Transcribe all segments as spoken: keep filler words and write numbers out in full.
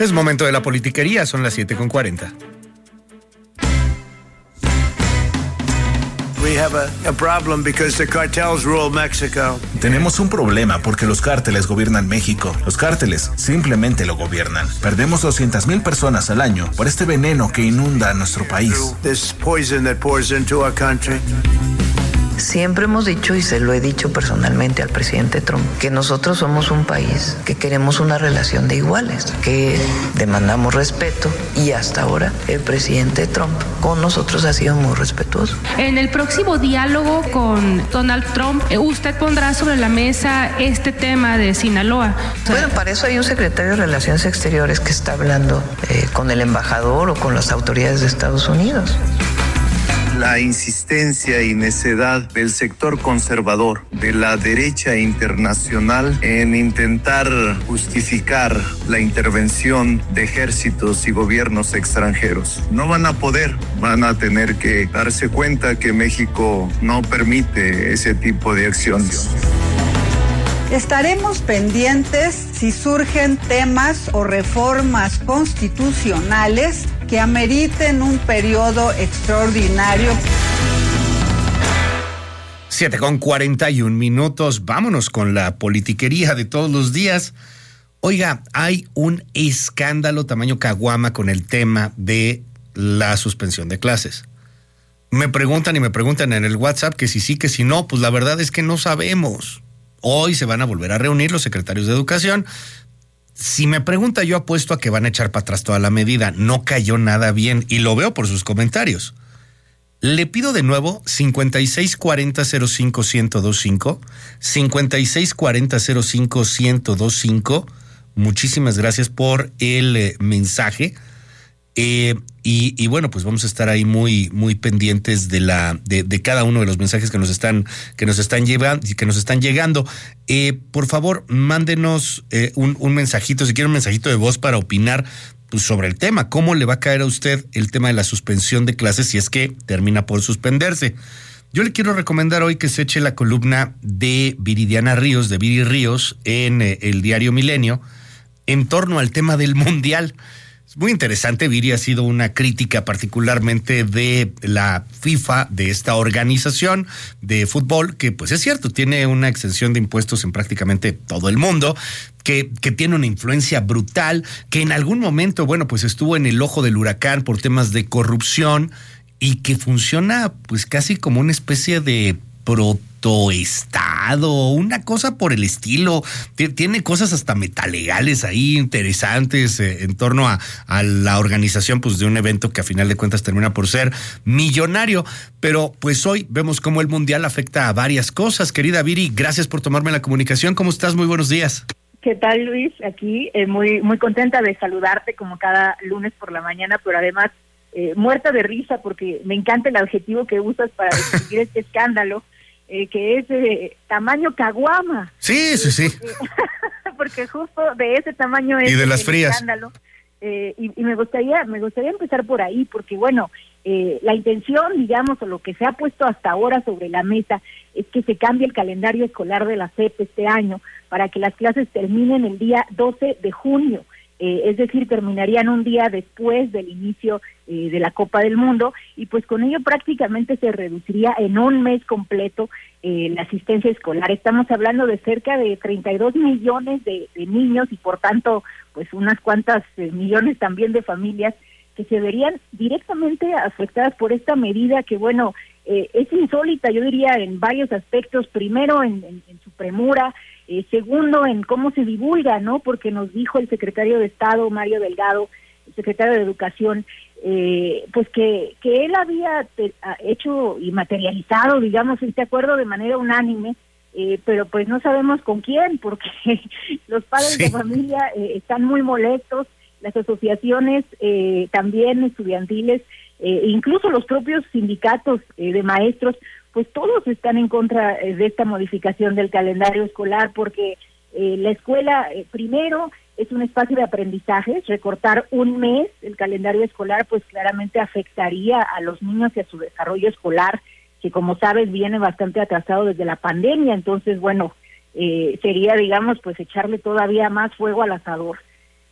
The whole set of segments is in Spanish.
Es momento de la politiquería, son las siete con cuarenta. We have a, a problem because the cartels rule Mexico. Tenemos un problema porque los cárteles gobiernan México. Los cárteles simplemente lo gobiernan. Perdemos doscientas mil personas al año por este veneno que inunda nuestro país. This poison that pours into our country. Siempre hemos dicho, y se lo he dicho personalmente al presidente Trump, que nosotros somos un país que queremos una relación de iguales, que demandamos respeto, y hasta ahora el presidente Trump con nosotros ha sido muy respetuoso. En el próximo diálogo con Donald Trump, usted pondrá sobre la mesa este tema de Sinaloa. Bueno, para eso hay un secretario de Relaciones Exteriores que está hablando eh, con el embajador o con las autoridades de Estados Unidos. La insistencia y necedad del sector conservador, de la derecha internacional, en intentar justificar la intervención de ejércitos y gobiernos extranjeros. No van a poder, van a tener que darse cuenta que México no permite ese tipo de acciones. Estaremos pendientes si surgen temas o reformas constitucionales que ameriten un periodo extraordinario. siete con cuarenta y un minutos. Vámonos con la politiquería de todos los días. Oiga, hay un escándalo tamaño caguama con el tema de la suspensión de clases. Me preguntan y me preguntan en el WhatsApp que si sí, que si no. Pues la verdad es que no sabemos. Hoy se van a volver a reunir los secretarios de Educación. Si me pregunta, yo apuesto a que van a echar para atrás toda la medida. No cayó nada bien y lo veo por sus comentarios. Le pido de nuevo cincuenta y seis cuarenta cero cinco ciento veinticinco, cincuenta y seis cuarenta cero cinco ciento veinticinco. Muchísimas gracias por el eh, mensaje. Eh, y, y bueno, pues vamos a estar ahí muy, muy pendientes de la, de, de cada uno de los mensajes que nos están, que nos están llevando, que nos están llegando. Eh, por favor, mándenos eh, un, un mensajito, si quiere un mensajito de voz para opinar pues, sobre el tema. ¿Cómo le va a caer a usted el tema de la suspensión de clases si es que termina por suspenderse? Yo le quiero recomendar hoy que se eche la columna de Viridiana Ríos, de Viri Ríos, en eh, el diario Milenio, en torno al tema del Mundial. Es muy interesante. Viri ha sido una crítica particularmente de la FIFA, de esta organización de fútbol, que pues es cierto, tiene una exención de impuestos en prácticamente todo el mundo, que, que tiene una influencia brutal, que en algún momento, bueno, pues estuvo en el ojo del huracán por temas de corrupción y que funciona pues casi como una especie de protoestado, una cosa por el estilo. Tiene cosas hasta metalegales ahí interesantes eh, en torno a, a la organización pues de un evento que a final de cuentas termina por ser millonario. Pero pues hoy vemos cómo el Mundial afecta a varias cosas. Querida Viri, gracias por tomarme la comunicación. ¿Cómo estás? Muy buenos días. ¿Qué tal, Luis? Aquí eh, muy muy contenta de saludarte como cada lunes por la mañana, pero además eh, muerta de risa porque me encanta el adjetivo que usas para describir este escándalo. Eh, que es eh, tamaño caguama. Sí, sí, sí. Porque, porque justo de ese tamaño es y de las el frías. escándalo. Eh, y, y me gustaría me gustaría empezar por ahí, porque bueno, eh, la intención, digamos, o lo que se ha puesto hasta ahora sobre la mesa es que se cambie el calendario escolar de la S E P este año para que las clases terminen el día doce de junio. Eh, es decir, terminarían un día después del inicio eh, de la Copa del Mundo, y pues con ello prácticamente se reduciría en un mes completo eh, la asistencia escolar. Estamos hablando de cerca de treinta y dos millones de, de niños y por tanto pues unas cuantas eh, millones también de familias que se verían directamente afectadas por esta medida que bueno, eh, es insólita, yo diría, en varios aspectos. Primero en, en, en su premura, Eh, segundo, en cómo se divulga, ¿no? Porque nos dijo el secretario de Estado, Mario Delgado, el secretario de Educación, eh, pues que, que él había te, hecho y materializado, digamos, este acuerdo de manera unánime, eh, pero pues no sabemos con quién, porque los padres sí. de familia eh, están muy molestos, las asociaciones eh, también estudiantiles, eh, incluso los propios sindicatos eh, de maestros, pues todos están en contra eh, de esta modificación del calendario escolar, porque eh, la escuela, eh, primero, es un espacio de aprendizaje. Recortar un mes el calendario escolar, pues claramente afectaría a los niños y a su desarrollo escolar, que como sabes viene bastante atrasado desde la pandemia. Entonces, bueno, eh, sería, digamos, pues echarle todavía más fuego al asador.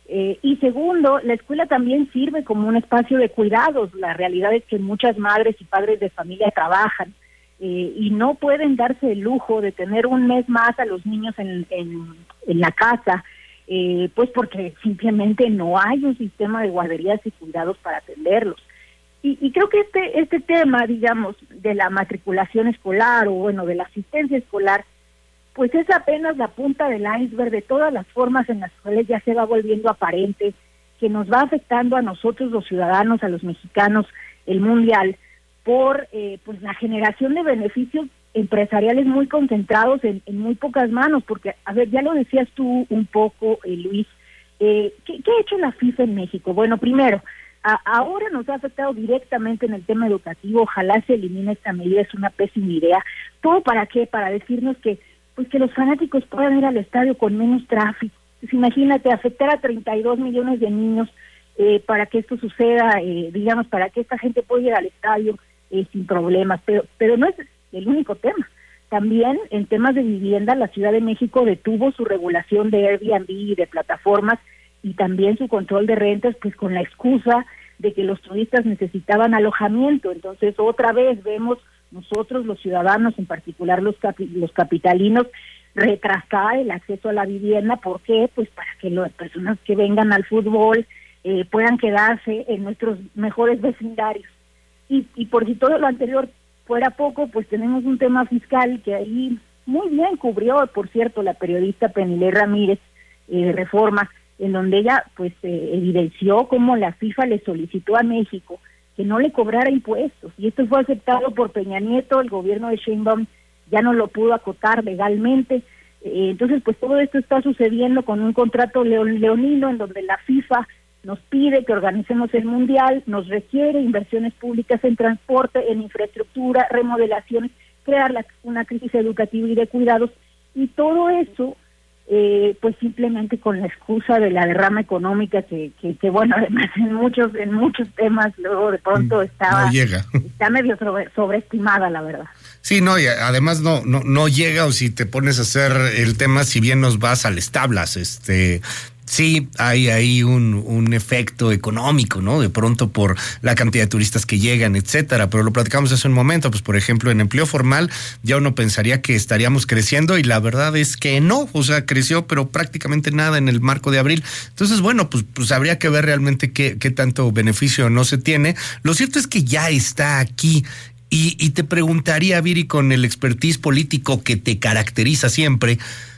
Eh, y segundo, la escuela también sirve como un espacio de cuidados. La realidad es que muchas madres y padres de familia trabajan eh, y no pueden darse el lujo de tener un mes más a los niños en, en, en la casa, eh, pues porque simplemente no hay un sistema de guarderías y cuidados para atenderlos. Y, y creo que este, este tema, digamos, de la matriculación escolar o bueno, de la asistencia escolar, pues es apenas la punta del iceberg de todas las formas en las cuales ya se va volviendo aparente que nos va afectando a nosotros los ciudadanos, a los mexicanos, el mundial, por eh, pues la generación de beneficios empresariales muy concentrados en, en muy pocas manos, porque, a ver, ya lo decías tú un poco, eh, Luis, eh, ¿qué, ¿qué ha hecho la FIFA en México? Bueno, primero, a, ahora nos ha afectado directamente en el tema educativo, ojalá se elimine esta medida, es una pésima idea. ¿Todo para qué? Para decirnos que pues que los fanáticos puedan ir al estadio con menos tráfico. Pues imagínate, afectar a treinta y dos millones de niños eh, para que esto suceda, eh, digamos, para que esta gente pueda ir al estadio eh, sin problemas, pero pero no es el único tema. También en temas de vivienda, la Ciudad de México detuvo su regulación de Airbnb y de plataformas y también su control de rentas, pues con la excusa de que los turistas necesitaban alojamiento. Entonces, otra vez vemos nosotros, los ciudadanos, en particular los capi- los capitalinos, retrasar el acceso a la vivienda. ¿Por qué? Pues para que las personas que vengan al fútbol eh, puedan quedarse en nuestros mejores vecindarios. Y, y por si todo lo anterior fuera poco, pues tenemos un tema fiscal que ahí muy bien cubrió, por cierto, la periodista Penilei Ramírez eh, de Reforma, en donde ella pues eh, evidenció cómo la FIFA le solicitó a México que no le cobrara impuestos, y esto fue aceptado por Peña Nieto. El gobierno de Sheinbaum ya no lo pudo acotar legalmente. Eh, entonces, pues todo esto está sucediendo con un contrato leon, leonino en donde la FIFA nos pide que organicemos el Mundial, nos requiere inversiones públicas en transporte, en infraestructura, remodelaciones, crear la, una crisis educativa y de cuidados, y todo eso Eh, pues simplemente con la excusa de la derrama económica que, que, que bueno, además en muchos en muchos temas luego de pronto estaba no llega. Está medio sobre, sobreestimada, la verdad. Sí, no, y además no, no, no llega, o si te pones a hacer el tema, si bien nos vas a las tablas, este... Sí, hay ahí un, un efecto económico, ¿no? De pronto por la cantidad de turistas que llegan, etcétera. Pero lo platicamos hace un momento, pues por ejemplo, en empleo formal ya uno pensaría que estaríamos creciendo y la verdad es que no, o sea, creció, pero prácticamente nada en el marco de abril. Entonces, bueno, pues, pues habría que ver realmente qué, qué tanto beneficio no se tiene. Lo cierto es que ya está aquí. Y, y te preguntaría, Viri, con el expertise político que te caracteriza siempre,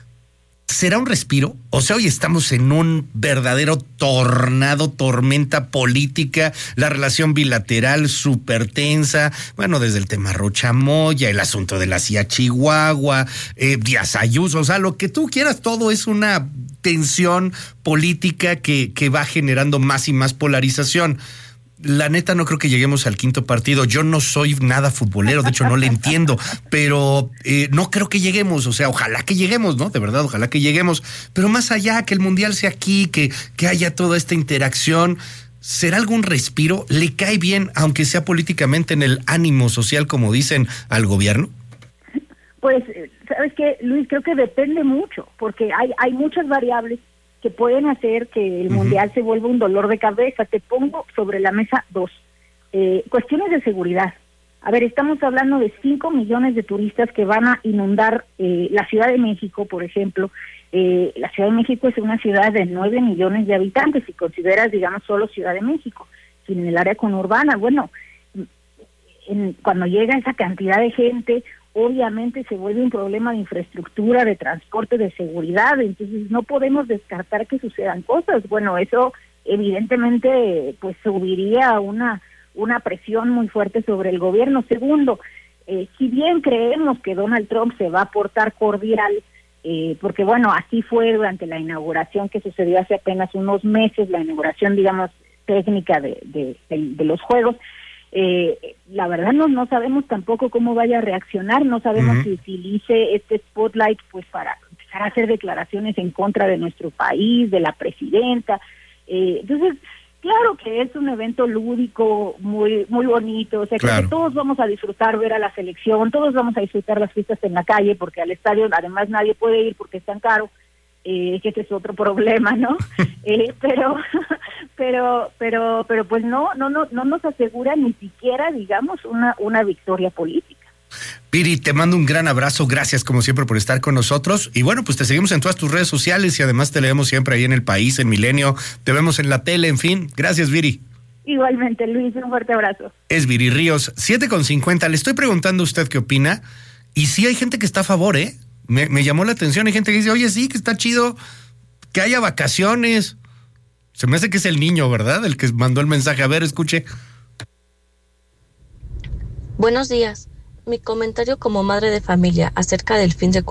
¿será un respiro? O sea, hoy estamos en un verdadero tornado, tormenta política, la relación bilateral súper tensa, bueno, desde el tema Rocha Moya, el asunto de la C I A Chihuahua, eh, Díaz Ayuso, o sea, lo que tú quieras, todo es una tensión política que, que va generando más y más polarización. La neta no creo que lleguemos al quinto partido. Yo no soy nada futbolero, de hecho no le entiendo, pero eh, no creo que lleguemos. O sea, ojalá que lleguemos, ¿no? De verdad, ojalá que lleguemos. Pero más allá, que el Mundial sea aquí, que, que haya toda esta interacción, ¿será algún respiro? ¿Le cae bien, aunque sea políticamente, en el ánimo social, como dicen, al gobierno? Pues, ¿sabes qué, Luis? Creo que depende mucho, porque hay, hay muchas variables que pueden hacer que el uh-huh. Mundial se vuelva un dolor de cabeza. Te pongo sobre la mesa dos. Eh, cuestiones de seguridad. A ver, estamos hablando de cinco millones de turistas que van a inundar eh, la Ciudad de México, por ejemplo. Eh, la Ciudad de México es una ciudad de nueve millones de habitantes, si consideras, digamos, solo Ciudad de México, sin el área conurbana. Bueno, en, cuando llega esa cantidad de gente, obviamente se vuelve un problema de infraestructura, de transporte, de seguridad. Entonces no podemos descartar que sucedan cosas. Bueno, eso evidentemente pues subiría una una presión muy fuerte sobre el gobierno. Segundo, eh, si bien creemos que Donald Trump se va a portar cordial, eh, porque bueno, así fue durante la inauguración que sucedió hace apenas unos meses, la inauguración, digamos, técnica de, de, de, de los Juegos, Eh, la verdad no no sabemos tampoco cómo vaya a reaccionar, no sabemos uh-huh. si utilice este spotlight pues para empezar a hacer declaraciones en contra de nuestro país, de la presidenta. Eh, entonces, claro que es un evento lúdico muy muy bonito, o sea, claro. que todos vamos a disfrutar ver a la selección, todos vamos a disfrutar las fiestas en la calle, porque al estadio además nadie puede ir porque es tan caro. Eh, que este es otro problema, ¿no? eh, pero, pero, pero, pero pues no, no, no, no nos asegura ni siquiera, digamos, una, una victoria política. Viri, te mando un gran abrazo, gracias como siempre por estar con nosotros y bueno, pues te seguimos en todas tus redes sociales y además te leemos siempre ahí en El País, en Milenio, te vemos en la tele, en fin, gracias Viri. Igualmente Luis, un fuerte abrazo. Es Viri Ríos, siete con cincuenta, le estoy preguntando a usted qué opina y sí hay gente que está a favor, ¿eh? Me, me llamó la atención, hay gente que dice, oye sí, que está chido que haya vacaciones, se me hace que es el niño, ¿verdad? El que mandó el mensaje, a ver, escuche. Buenos días. Mi comentario como madre de familia acerca del fin de